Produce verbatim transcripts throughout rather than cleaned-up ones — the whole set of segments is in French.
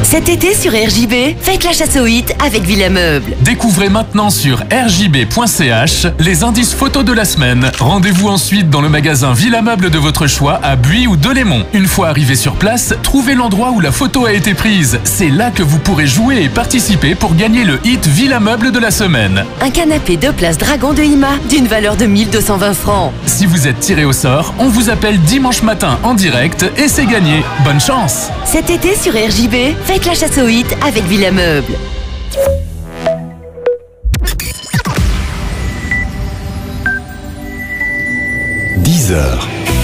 Cet été sur R J B, faites la chasse aux hits avec Villa Meubles. Découvrez maintenant sur r j b point c h les indices photos de la semaine. Rendez-vous ensuite dans le magasin Villa Meubles de votre choix à Buis ou Delémont. Une fois arrivé sur place, trouvez l'endroit où la photo a été prise. C'est là que vous pourrez jouer et participer pour gagner le hit Villa Meubles de la semaine. Un canapé deux places Dragon de Ima d'une valeur de mille deux cent vingt francs. Si vous êtes tiré au sort, on vous appelle dimanche matin en direct et c'est gagné. Bonne chance! Cet été sur R J B, faites la chasse aux hits avec Villa Meubles. dix heures.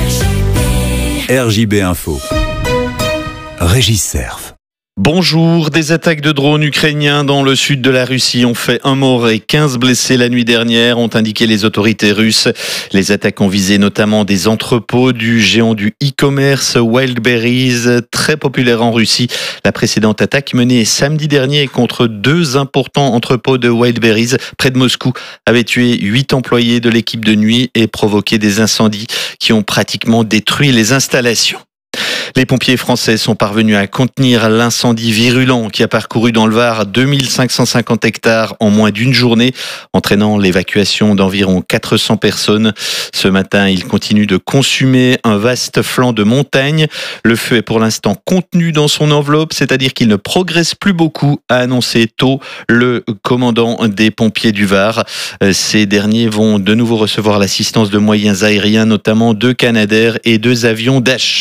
R J B Info. Régis Serf. Bonjour, des attaques de drones ukrainiens dans le sud de la Russie ont fait un mort et quinze blessés la nuit dernière, ont indiqué les autorités russes. Les attaques ont visé notamment des entrepôts du géant du e-commerce Wildberries, très populaire en Russie. La précédente attaque menée samedi dernier contre deux importants entrepôts de Wildberries près de Moscou avait tué huit employés de l'équipe de nuit et provoqué des incendies qui ont pratiquement détruit les installations. Les pompiers français sont parvenus à contenir l'incendie virulent qui a parcouru dans le Var deux mille cinq cent cinquante hectares en moins d'une journée, entraînant l'évacuation d'environ quatre cents personnes. Ce matin, il continue de consumer un vaste flanc de montagne. Le feu est pour l'instant contenu dans son enveloppe, c'est-à-dire qu'il ne progresse plus beaucoup, a annoncé tôt le commandant des pompiers du Var. Ces derniers vont de nouveau recevoir l'assistance de moyens aériens, notamment deux Canadair et deux avions Dash.